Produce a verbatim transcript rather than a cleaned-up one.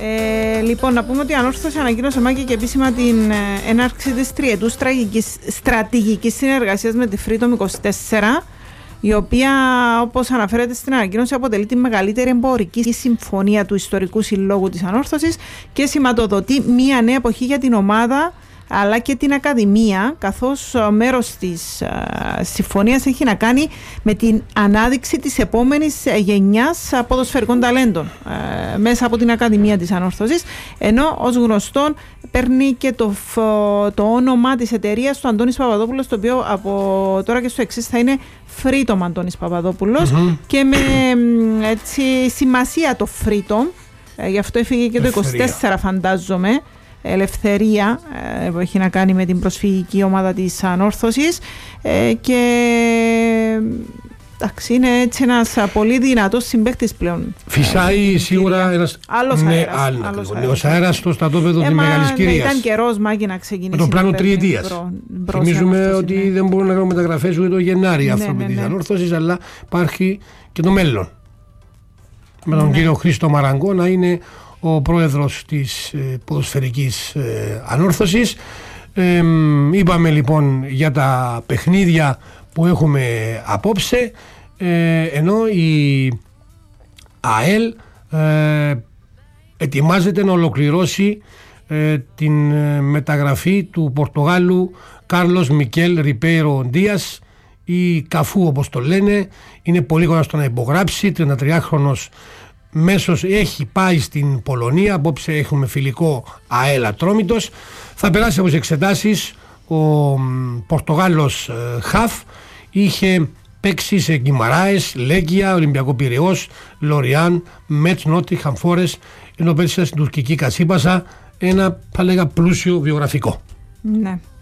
Ε, λοιπόν, να πούμε ότι η Ανόρθωση ανακοίνωσε Μάκη και επίσημα την ε, έναρξη της τριετούς στρατηγικής συνεργασίας με τη Freedom είκοσι τέσσερα, η οποία, όπως αναφέρεται στην ανακοίνωση, αποτελεί τη μεγαλύτερη εμπορική συμφωνία του Ιστορικού Συλλόγου της Ανόρθωσης και σηματοδοτεί μία νέα εποχή για την ομάδα αλλά και την Ακαδημία, καθώς μέρος της α, συμφωνίας έχει να κάνει με την ανάδειξη της επόμενης γενιάς ποδοσφαιρικών ταλέντων α, μέσα από την Ακαδημία της Ανόρθωσης, ενώ ως γνωστόν παίρνει και το, το όνομα της εταιρείας του Αντώνης Παπαδόπουλος, το οποίο από τώρα και στο εξής θα είναι Freedom Αντώνης Παπαδόπουλος, mm-hmm. και με έτσι, σημασία το Freedom, ε, γι' αυτό έφυγε και το είκοσι τέσσερα, φαντάζομαι, Ελευθερία, ε, που έχει να κάνει με την προσφυγική ομάδα της Ανόρθωσης, ε, και εντάξει, είναι έτσι ένας πολύ δυνατός συμπαίκτης πλέον. Φυσάει σίγουρα ένας άλλος ναι, αέρας, άλλο, άλλος ο αέρας. αέρας στο στρατόπεδο ε, της μα, Μεγάλης Κυρίας. Ήταν καιρός, Μάκη, να ξεκινήσει. Με το πλάνο τριετίας. Θυμίζουμε ότι ναι. δεν μπορούν να κάνουν μεταγραφές ούτε το Γενάρη οι άνθρωποι ναι, ναι, ναι. της Ανόρθωσης, αλλά υπάρχει και το μέλλον. Με τον ναι. κύριο Χρήστο Μαραγκό να είναι ο πρόεδρος της ε, ποδοσφαιρικής ε, Ανόρθωσης. Ε, είπαμε λοιπόν για τα παιχνίδια που έχουμε απόψε, ε, ενώ η ΑΕΛ ε, ετοιμάζεται να ολοκληρώσει ε, την ε, μεταγραφή του Πορτογάλου Κάρλος Μικέλ Ριπέιρο Ντίας, ή Καφού όπως το λένε. Είναι πολύ κοντά στο να υπογράψει. τριαντατριάχρονος μέσος, έχει πάει στην Πολωνία. Απόψε έχουμε φιλικό ΑΕΛ Ατρόμητος. Θα περάσει από τις εξετάσεις. Ο Πορτογάλος ε, Χαφ είχε παίξει σε Γκιμαράες, Λέγκια, Ολυμπιακό Πειραιώς, Λοριάν, Μέτς, Νότιχαμ Φόρεστ, ενώ πέρασε στην τουρκική Κασίπασα. Ένα, θα λέγα, πλούσιο βιογραφικό. Ναι.